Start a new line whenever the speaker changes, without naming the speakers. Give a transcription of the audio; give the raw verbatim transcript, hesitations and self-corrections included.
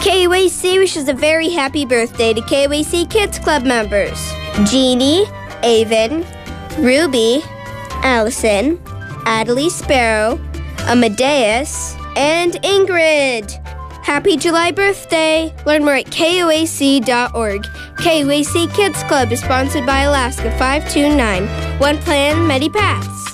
K U A C wishes a very happy birthday to K U A C Kids Club members. Jeannie, Avon, Ruby, Allison, Adelie Sparrow, Amadeus, and Ingrid. Happy July birthday! Learn more at K U A C dot org. K U A C Kids Club is sponsored by Alaska five two nine. One plan, many paths.